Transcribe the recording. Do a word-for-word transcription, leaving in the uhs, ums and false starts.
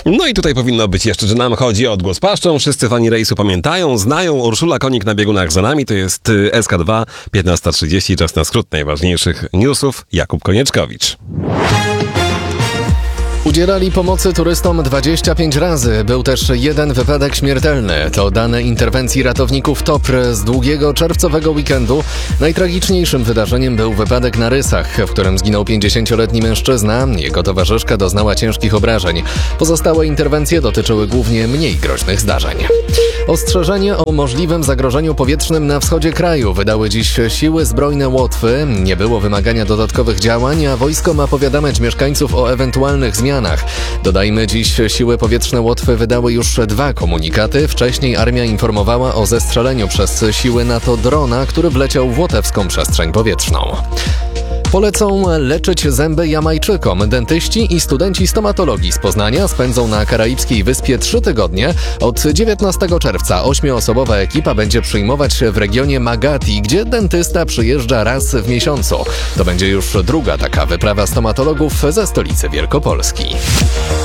No i tutaj powinno być jeszcze, że nam chodzi o odgłos paszczą. Wszyscy fani rejsu pamiętają, znają. Urszula Konik na biegunach za nami. To jest S K dwa, piętnasta trzydzieści. Czas na skrót najważniejszych newsów. Jakub Konieczkowicz. Udzielali pomocy turystom dwadzieścia pięć razy. Był też jeden wypadek śmiertelny. To dane interwencji ratowników T O P R z długiego czerwcowego weekendu. Najtragiczniejszym wydarzeniem był wypadek na Rysach, w którym zginął pięćdziesięcioletni mężczyzna. Jego towarzyszka doznała ciężkich obrażeń. Pozostałe interwencje dotyczyły głównie mniej groźnych zdarzeń. Ostrzeżenie o możliwym zagrożeniu powietrznym na wschodzie kraju wydały dziś siły zbrojne Łotwy. Nie było wymagania dodatkowych działań, a wojsko ma powiadamiać mieszkańców o ewentualnych zmianach. Dodajmy, dziś siły powietrzne Łotwy wydały już dwa komunikaty. Wcześniej armia informowała o zestrzeleniu przez siły NATO drona, który wleciał w łotewską przestrzeń powietrzną. Polecą leczyć zęby Jamajczykom. Dentyści i studenci stomatologii z Poznania spędzą na karaibskiej wyspie trzy tygodnie. Od dziewiętnastego czerwca ośmioosobowa ekipa będzie przyjmować w regionie Magati, gdzie dentysta przyjeżdża raz w miesiącu. To będzie już druga taka wyprawa stomatologów ze stolicy Wielkopolski.